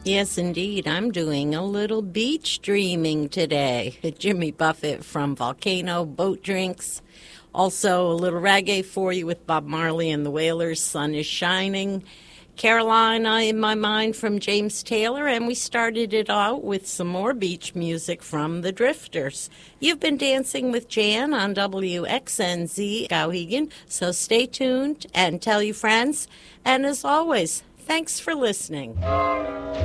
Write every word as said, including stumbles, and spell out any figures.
Yes, indeed. I'm doing a little beach dreaming today. Jimmy Buffett from Volcano Boat Drinks. Also, a little reggae for you with Bob Marley and the Wailers, Sun is Shining. Carolina in My Mind from James Taylor, and we started it out with some more beach music from the Drifters. You've been dancing with Jan on W X N Z Skowhegan, so stay tuned and tell your friends. And as always, thanks for listening.